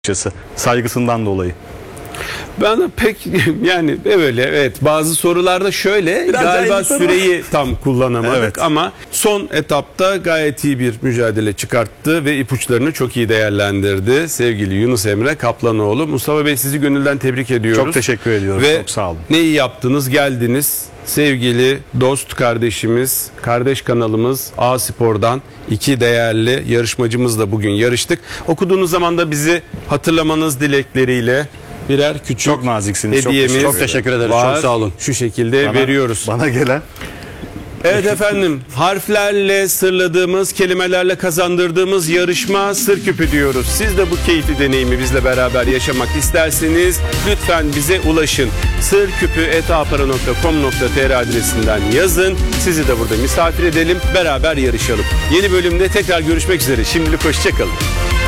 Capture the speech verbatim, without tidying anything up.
açıkçası saygısından dolayı. Ben de pek yani öyle evet bazı sorularda şöyle Biraz galiba daha süreyi tam kullanamadık Evet. ama son etapta gayet iyi bir mücadele çıkarttı ve ipuçlarını çok iyi değerlendirdi. Sevgili Yunus Emre Kaplanoğlu. Mustafa Bey sizi gönülden tebrik ediyoruz. Çok teşekkür ediyorum. Ve çok sağ olun. ne iyi yaptınız geldiniz. Sevgili dost kardeşimiz, kardeş kanalımız A Spor'dan iki değerli yarışmacımızla bugün yarıştık. Okuduğunuz zaman da bizi hatırlamanız dilekleriyle birer küçük Çok naziksiniz. Çok hediyemiz teşekkür Çok teşekkür ederiz. var. Çok sağ olun. Şu şekilde Bana- veriyoruz. Bana gelen Evet efendim, harflerle sırladığımız, kelimelerle kazandırdığımız yarışma Sır Küpü diyoruz. Siz de bu keyifli deneyimi bizle beraber yaşamak isterseniz lütfen bize ulaşın. sırküpü et apara nokta com nokta tr adresinden yazın. Sizi de burada misafir edelim, beraber yarışalım. Yeni bölümde tekrar görüşmek üzere. Şimdilik hoşçakalın.